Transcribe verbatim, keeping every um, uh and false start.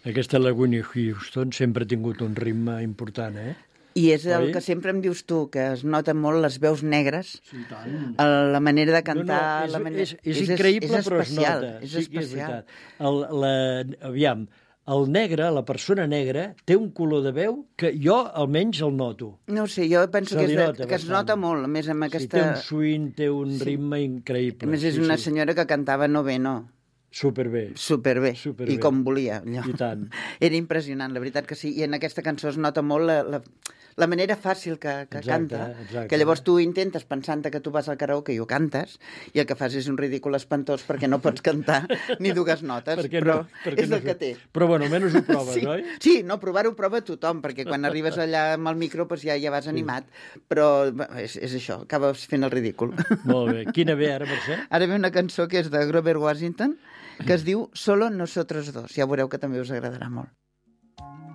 Aquesta la Whitney Houston sempre ha tingut un ritme important, eh? I és el Oi? que sempre em dius tu, que es nota molt les veus negres, Sí, tant. la manera de No, cantar... no, és, la manera... és, és increïble, és però es especial, nota. és Sí que és especial. veritat. El, la, aviam, el negre, la persona negra, té un color de veu que jo almenys el noto. No ho sé, jo penso Se que, és li de, nota que es bastant. nota molt, a més amb Sí, aquesta... té un swing, té un Sí. ritme increïble. A més, és sí, una sí. senyora que cantava noveno. Superbé. Superbé. Superbé. I com volia. Allò. I tant. Era impressionant, la veritat que sí. I en aquesta cançó es nota molt la, la, la manera fàcil que, que Exacte, canta, exacte. que llavors tu intentes pensant que tu vas al karaoke i ho cantes, i el que fas és un ridícul espantós perquè no pots cantar ni dues notes, Per què però no? Per què és no el que fer- té. Però bueno, almenys ho proves, Sí, oi? sí, no, provar-ho prova tothom, perquè quan arribes allà amb el micro doncs ja, ja vas animat, però bé, és, és això, acabes fent el ridícul. Molt bé. Quina ve ara, Mercè? Ara ve una cançó que és de Grover Washington, que es diu Solo Nosotros Dos. Ja veureu que també us agradarà molt.